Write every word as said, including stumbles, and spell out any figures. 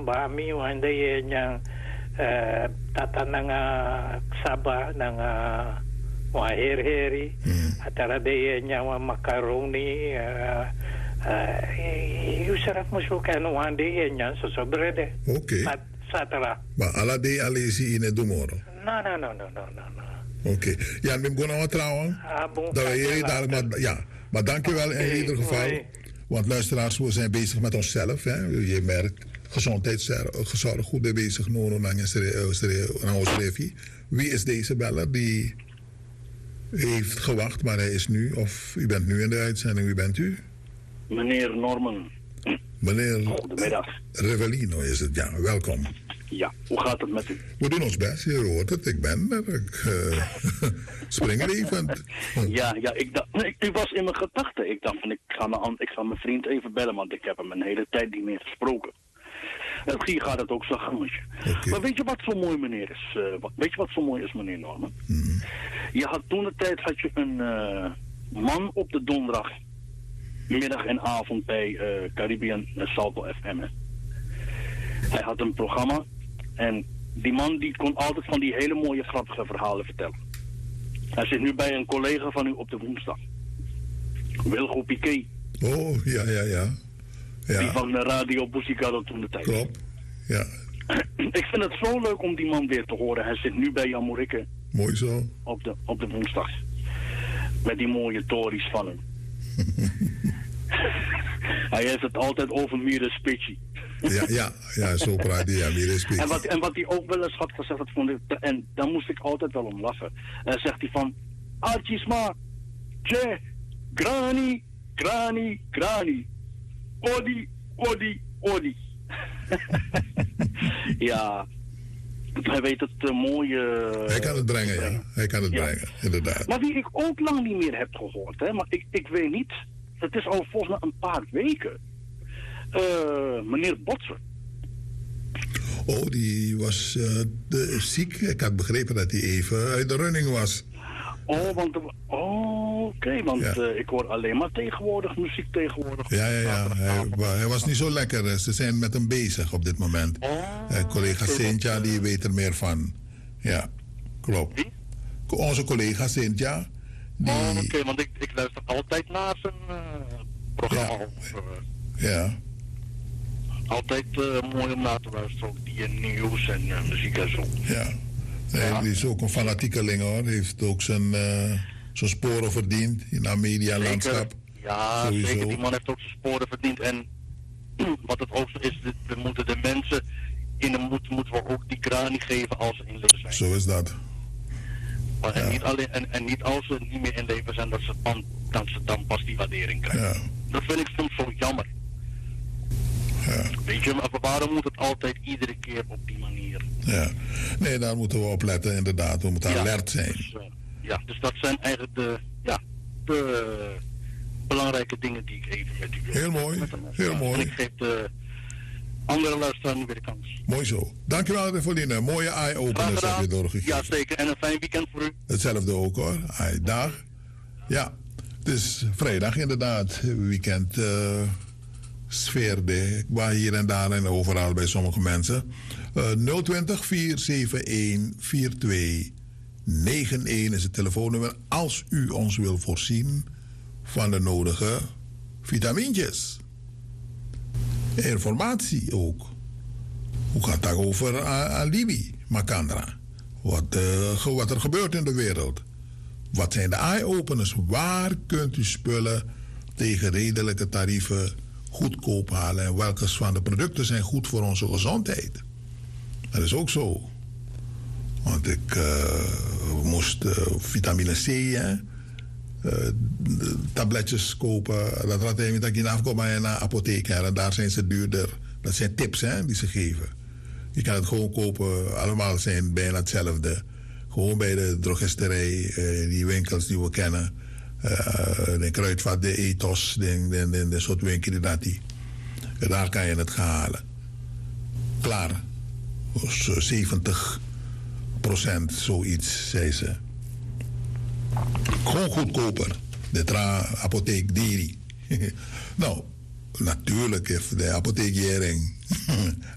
bami wanda ye nyang uh, tata nanga saba nanga wa heri atara de ye nyang wa macaroni uh, uh, you sarap mo so kan wanda ye nyang so sobrede. Oké. Okay. Satara. Maar ala de alesi in het domoro. No no no no no no. Oké. Okay. Ja, we gaan nou trouwen. Dat we hier daar maar ja, maar dankjewel okay. in ieder geval. Nee. Want luisteraars, we zijn bezig met onszelf. Hè. Je merkt, gezondheidszorg, goed bezig. Nono naar ons revie. Wie is deze beller die heeft gewacht, maar hij is nu, of u bent nu in de uitzending, wie bent u? Meneer Norman. Meneer Goedemiddag. Revelino is het, ja, welkom. Ja, hoe gaat het met u? We doen ons best, je hoort het, ik ben er. Ik uh, spring er even. Ja, ja ik, dacht, ik, ik was in mijn gedachten. Ik dacht van, ik ga, mijn, ik ga mijn vriend even bellen, want ik heb hem een hele tijd niet meer gesproken. En hier gaat het ook zo gangetje. Okay. Maar weet je wat zo mooi, meneer, is? Uh, wat, weet je wat zo mooi is, meneer Norman? Mm. Je had toen de tijd had je een uh, man op de donderdag, middag en avond bij uh, Caribbean uh, Salto F M. Hè. Hij had een programma en die man die kon altijd van die hele mooie grappige verhalen vertellen. Hij zit nu bij een collega van u op de woensdag. Wilgo Piquet. Oh, ja, ja, ja. ja. Die van de Radio Buzicado toen de tijd. Klopt, ja. Ik vind het zo leuk om die man weer te horen. Hij zit nu bij Jan Morikke. Mooi zo. Op de, op de woensdag. Met die mooie tories van hem. Hij heeft het altijd over Mire Spitsi. Ja, ja, ja, zo praat hij, ja, Mire Spitsi. En wat, en wat hij ook wel eens had gezegd, dat vond ik, en daar moest ik altijd wel om lachen. Uh, zegt hij van, Archisma, Tje, Grani, Grani, Grani, Odi, Odi, Odi. Ja, hij weet het uh, mooie... Uh, hij kan het brengen, brengen. ja. Hij kan het ja. brengen, inderdaad. Maar wie ik ook lang niet meer heb gehoord, hè, maar ik, ik weet niet... Het is al volgens mij een paar weken. Uh, meneer Botsen. Oh, die was uh, de, ziek. Ik had begrepen dat hij even uit de running was. Oh, want... Oh, oké. Okay, want ja. uh, ik hoor alleen maar tegenwoordig muziek tegenwoordig. Ja, ja, ja. Hij, hij was niet zo lekker. Ze zijn met hem bezig op dit moment. Oh, uh, collega okay, Cynthia, die weet er meer van. Ja, klopt. Wie? Onze collega Cynthia. Die... Oh, oké, okay, want ik, ik luister altijd naar zijn uh, programma. Ja. Of, uh, ja. Altijd uh, mooi om naar te luisteren, ook die uh, nieuws en uh, muziek en zo. Ja. Nee, ja. Die is ook een fanatiekeling hoor. Hij heeft ook zijn, uh, zijn sporen verdiend in het medialandschap. Ja, sowieso. Zeker. Die man heeft ook zijn sporen verdiend. En wat het ook zo is, we moeten de mensen in de moed moeten we ook die grani geven als ze in leven zijn. Zo is dat. Maar en, ja. niet alleen, en, en niet als ze niet meer in leven zijn, dat ze dan, dat ze dan pas die waardering krijgen. Ja. Dat vind ik soms zo jammer. Ja. Weet je, maar waarom moet het altijd iedere keer op die manier? Ja, nee, daar moeten we op letten inderdaad. We moeten ja. alert zijn. Dus, uh, ja, dus dat zijn eigenlijk de, ja, de uh, belangrijke dingen die ik even met u wil. Heel mooi, heel mooi. En ik geef de andere luisteraar nu weer de kans. Mooi zo. Dankjewel, Revoline. Mooie eye-openers heb je doorgegeven. Ja, zeker. En een fijn weekend voor u. Hetzelfde ook hoor. Ai, dag. Ja, het is vrijdag inderdaad. Weekend uh, sfeer. De, waar hier en daar en overal bij sommige mensen. Uh, nul twintig, vier zeven een, vier twee negen een is het telefoonnummer. Als u ons wil voorzien van de nodige vitamintjes. Informatie ook. Hoe gaat het over uh, alibi, Makandra? Wat, uh, wat er gebeurt in de wereld. Wat zijn de eye-openers? Waar kunt u spullen tegen redelijke tarieven goedkoop halen? En welke van de producten zijn goed voor onze gezondheid? Dat is ook zo. Want ik uh, moest uh, vitamine C, hè, uh, tabletjes kopen. Dat had hij met afkomen in de apotheek. En daar zijn ze duurder. Dat zijn tips hè, die ze geven. Je kan het gewoon kopen. Allemaal zijn bijna hetzelfde. Gewoon bij de drogisterij, uh, die winkels die we kennen. Uh, de Kruidvat, de Ethos, de, de, de, de soort winkelen dat die. Daar kan je het gaan halen. Klaar. zeventig procent zoiets, zei ze. Gewoon goedkoper. De tra apotheek Deri. Nou, natuurlijk heeft de apotheekjering